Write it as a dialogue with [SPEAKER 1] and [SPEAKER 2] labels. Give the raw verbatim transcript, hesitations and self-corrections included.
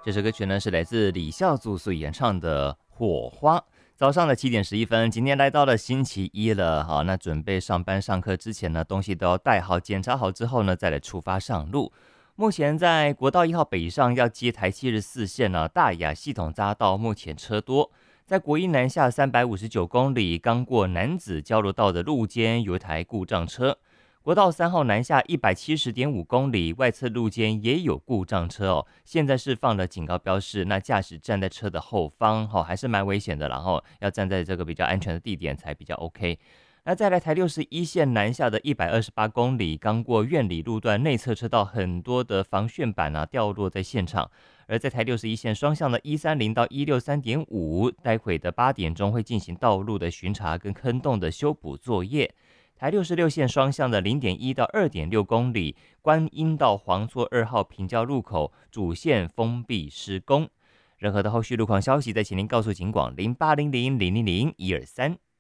[SPEAKER 1] 这首歌曲呢是来自李孝祖所演唱的《火花》。早上的七点十一分，今天来到了星期一了，好，那准备上班上课之前呢，东西都要带好，检查好之后呢，再来出发上路。目前在国道一号北上要接台七十四线呢，大雅系统匝道目前车多。在国一南下三百五十九公里，刚过楠梓交流道的路肩有一台故障车。国道三号南下一百七十点五公里，外侧路肩也有故障车哦。现在是放了警告标示，那驾驶站在车的后方，哦，还是蛮危险的，然后要站在这个比较安全的地点才比较 OK。那再来台六十一线南下的一百二十八公里，刚过苑里路段内侧车道，很多的防眩板啊掉落在现场。而在台六十一线双向的一三零到一六三点五，待会的八点钟会进行道路的巡查跟坑洞的修补作业。台六十六线双向的零点一到二点六公里，观音到黄厝二号平交路口主线封闭施工。任何的后续路况消息，再请您告诉警广零八零零零零零一二三。